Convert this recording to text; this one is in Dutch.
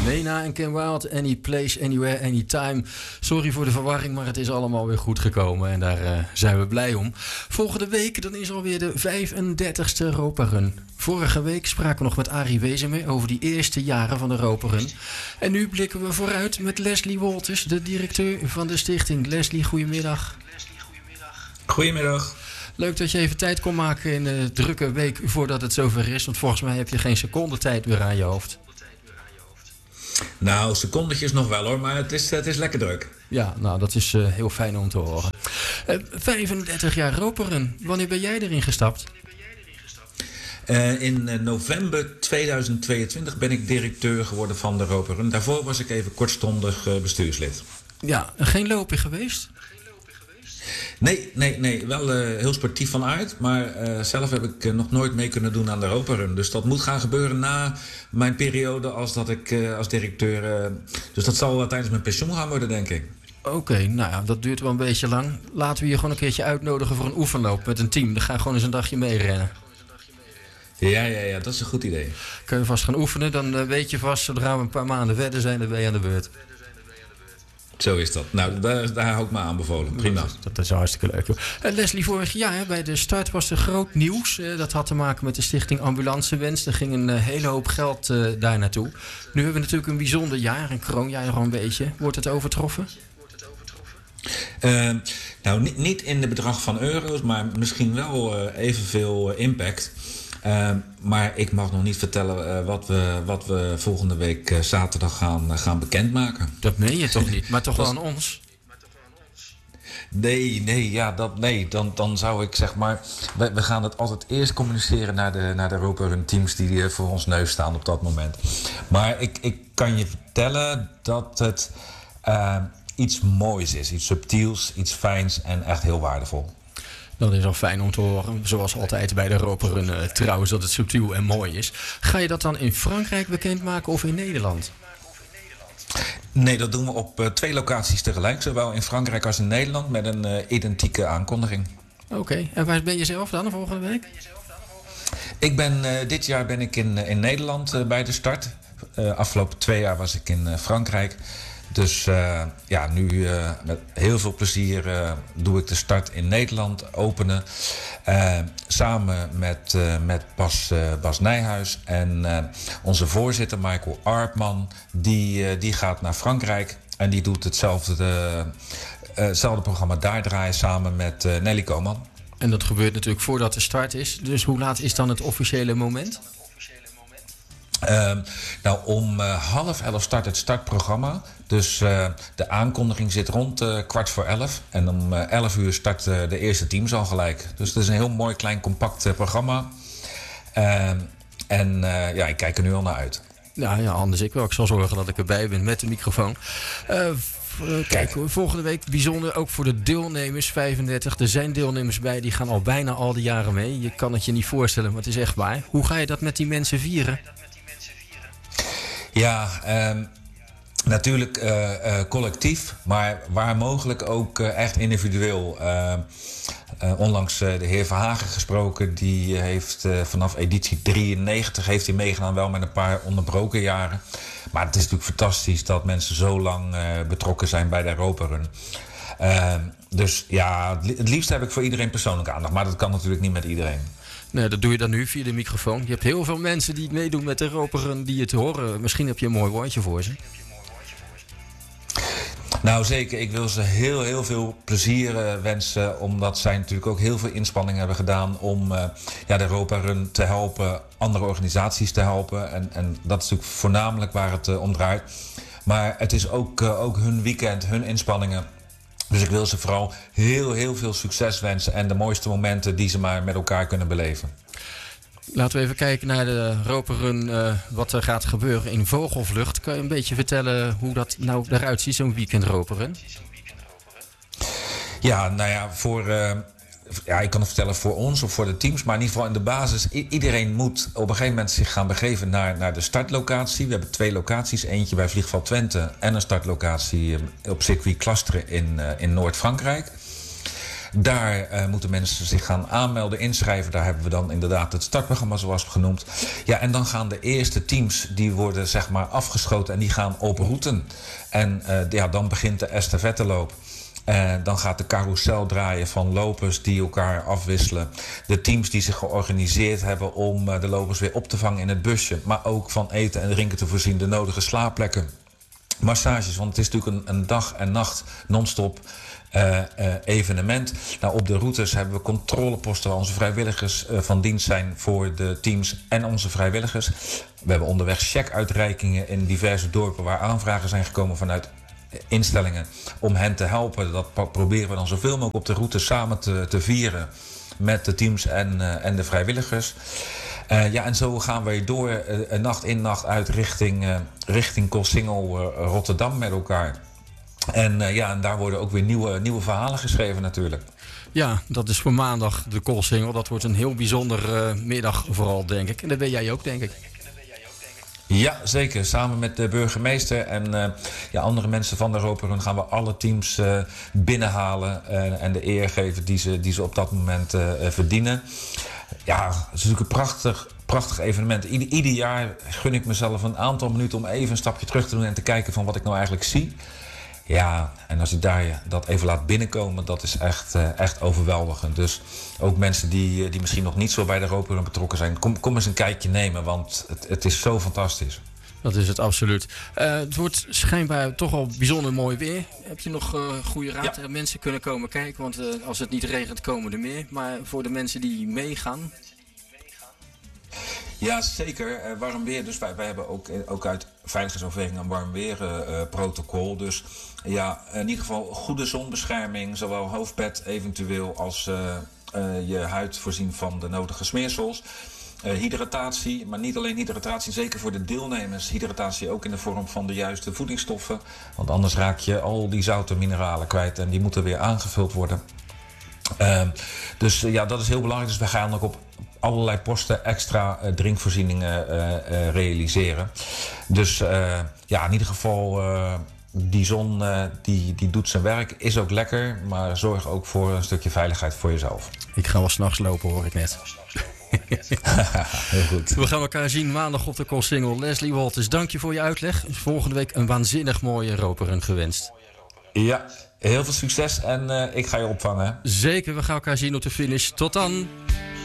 Nena en Ken Wild, Any Place, Anywhere, Anytime. Sorry voor de verwarring, maar het is allemaal weer goed gekomen. En daar zijn we blij om. Volgende week dan is alweer de 35e Europa Run. Vorige week spraken we nog met Arie Wezemer over die eerste jaren van de Europa Run. En nu blikken we vooruit met Leslie Wolters, de directeur van de stichting. Leslie, goedemiddag. Goedemiddag. Leuk dat je even tijd kon maken in een drukke week voordat het zover is. Want volgens mij heb je geen seconde tijd weer aan je hoofd. Nou, secondetjes nog wel hoor, maar het is lekker druk. Ja, nou dat is heel fijn om te horen. 35 jaar Europa Run. Wanneer ben jij erin gestapt? In november 2022 ben ik directeur geworden van de Europa Run. Daarvoor was ik even kortstondig bestuurslid. Ja, geen loopje geweest? Nee. Wel heel sportief van aard. Maar zelf heb ik nog nooit mee kunnen doen aan de Europa Run. Dus dat moet gaan gebeuren na mijn periode als directeur. Dus dat zal tijdens mijn pensioen gaan worden, denk ik. Oké, nou ja, dat duurt wel een beetje lang. Laten we je gewoon een keertje uitnodigen voor een oefenloop met een team. Dan ga je gewoon eens een dagje meerennen. Ja, dat is een goed idee. Kun je vast gaan oefenen, dan weet je vast, zodra we een paar maanden verder zijn, dan ben je aan de beurt. Zo is dat. Nou, daar hou ik me aanbevolen. Prima. Dat is hartstikke leuk. Leslie, vorig jaar bij de start was er groot nieuws. Dat had te maken met de stichting Ambulancewens. Er ging een hele hoop geld daar naartoe. Nu hebben we natuurlijk een bijzonder jaar, een kroonjaar nog een beetje. Wordt het overtroffen? Nou, niet in de bedrag van euro's, maar misschien wel evenveel impact. Maar ik mag nog niet vertellen wat we volgende week zaterdag gaan bekendmaken. Dat meen je toch niet, maar toch wel aan ons? Nee, dan zou ik zeg maar... We gaan het altijd eerst communiceren naar de Europa Run teams die voor ons neus staan op dat moment. Maar ik kan je vertellen dat het iets moois is, iets subtiels, iets fijns en echt heel waardevol. Dat is al fijn om te horen. Zoals altijd bij de Europa Run trouwens, dat het subtiel en mooi is. Ga je dat dan in Frankrijk bekendmaken of in Nederland? Nee, dat doen we op 2 locaties tegelijk. Zowel in Frankrijk als in Nederland met een identieke aankondiging. Oké, en waar ben je zelf dan de volgende week? Dit jaar ben ik in Nederland bij de start. Afgelopen 2 jaar was ik in Frankrijk. Dus nu met heel veel plezier doe ik de start in Nederland openen. Samen met Bas Nijhuis en onze voorzitter Michael Arpman. Die gaat naar Frankrijk en die doet hetzelfde programma daar draaien samen met Nelly Koman. En dat gebeurt natuurlijk voordat de start is. Dus hoe laat is dan het officiële moment? Om 10:30 start het startprogramma. Dus de aankondiging zit rond 11:15. En om 11:00 start de eerste teams al gelijk. Dus het is een heel mooi, klein, compact programma. Ik kijk er nu al naar uit. Ja, anders ik wel. Ik zal zorgen dat ik erbij ben met de microfoon. Kijk, volgende week bijzonder ook voor de deelnemers, 35. Er zijn deelnemers bij, die gaan al bijna al die jaren mee. Je kan het je niet voorstellen, maar het is echt waar. Hoe ga je dat met die mensen vieren? Ja, natuurlijk collectief, maar waar mogelijk ook echt individueel. Onlangs de heer Verhagen gesproken, die heeft vanaf editie 93 heeft hij meegedaan, wel met een paar onderbroken jaren. Maar het is natuurlijk fantastisch dat mensen zo lang betrokken zijn bij de Europa Run. Dus ja, het liefst heb ik voor iedereen persoonlijke aandacht, maar dat kan natuurlijk niet met iedereen. Nee, dat doe je dan nu via de microfoon. Je hebt heel veel mensen die meedoen met de Europa Run die het horen. Misschien heb je een mooi woordje voor ze. Nou zeker, ik wil ze heel veel plezier wensen. Omdat zij natuurlijk ook heel veel inspanning hebben gedaan om de Europa Run te helpen. Andere organisaties te helpen. En dat is natuurlijk voornamelijk waar het om draait. Maar het is ook hun weekend, hun inspanningen. Dus ik wil ze vooral heel veel succes wensen. En de mooiste momenten die ze maar met elkaar kunnen beleven. Laten we even kijken naar de Europa Run, wat er gaat gebeuren in vogelvlucht. Kan je een beetje vertellen hoe dat nou eruit ziet, zo'n weekend Europa Run? Ja, nou ja, ik kan het vertellen voor ons of voor de teams, maar in ieder geval in de basis. Iedereen moet op een gegeven moment zich gaan begeven naar de startlocatie. We hebben 2 locaties, eentje bij Vliegveld Twente en een startlocatie op circuit Clastres in Noord-Frankrijk. Daar moeten mensen zich gaan aanmelden, inschrijven. Daar hebben we dan inderdaad het startprogramma zoals genoemd. Ja, en dan gaan de eerste teams, die worden zeg maar afgeschoten en die gaan op route. En dan begint de estafetteloop. Dan gaat de carousel draaien van lopers die elkaar afwisselen. De teams die zich georganiseerd hebben om de lopers weer op te vangen in het busje. Maar ook van eten en drinken te voorzien, de nodige slaapplekken. Massages, want het is natuurlijk een dag en nacht non-stop evenement. Nou, op de routes hebben we controleposten waar onze vrijwilligers van dienst zijn voor de teams en onze vrijwilligers. We hebben onderweg checkuitreikingen in diverse dorpen waar aanvragen zijn gekomen vanuit instellingen om hen te helpen. Dat proberen we dan zoveel mogelijk op de route samen te vieren met de teams en de vrijwilligers. En zo gaan wij door nacht in nacht uit richting Koolsingel Rotterdam met elkaar. En daar worden ook weer nieuwe verhalen geschreven natuurlijk. Ja, dat is voor maandag de Koolsingel. Dat wordt een heel bijzondere middag vooral, denk ik. En dat ben jij ook, denk ik. Ja, zeker. Samen met de burgemeester en andere mensen van de Roperun gaan we alle teams binnenhalen en de eer geven die ze op dat moment verdienen. Ja, het is natuurlijk een prachtig evenement. Ieder jaar gun ik mezelf een aantal minuten om even een stapje terug te doen en te kijken van wat ik nou eigenlijk zie. Ja, en als ik daar dat even laat binnenkomen, dat is echt overweldigend. Dus ook mensen die misschien nog niet zo bij de Roperun betrokken zijn, kom eens een kijkje nemen, want het is zo fantastisch. Dat is het absoluut. Het wordt schijnbaar toch al bijzonder mooi weer. Heb je nog goede raad? Ja. Mensen kunnen komen kijken, want als het niet regent komen er meer. Maar voor de mensen die meegaan... Ja, zeker. Warm weer. Dus wij hebben ook uit veiligheidsoverweging een warm weer protocol. Dus ja, in ieder geval goede zonbescherming. Zowel hoofdpet eventueel als je huid voorzien van de nodige smeersels. Hydratatie, maar niet alleen hydratatie, zeker voor de deelnemers. Hydratatie ook in de vorm van de juiste voedingsstoffen. Want anders raak je al die zouten mineralen kwijt en die moeten weer aangevuld worden. Dus dat is heel belangrijk. Dus we gaan ook op allerlei posten extra drinkvoorzieningen realiseren. Dus in ieder geval die zon die doet zijn werk. Is ook lekker, maar zorg ook voor een stukje veiligheid voor jezelf. Ik ga wel 's nachts lopen, hoor ik net. Heel goed. We gaan elkaar zien maandag op de Koolsingel. Leslie Wolters, dank je voor je uitleg. Volgende week een waanzinnig mooie Roperun gewenst. Ja, heel veel succes en ik ga je opvangen. Zeker, we gaan elkaar zien op de finish. Tot dan!